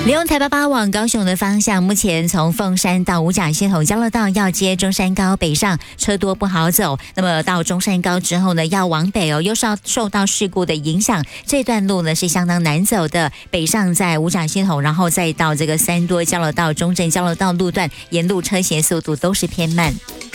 利用台88往高雄的方向，目前从凤山到五甲系统交流道要接中山高北上，车多不好走。那么到中山高之后呢，要往北又是要受到事故的影响，这段路呢是相当难走的。北上在五甲系统，然后再到这个三多交流道、中正交流道路段，沿路车行速度都是偏慢。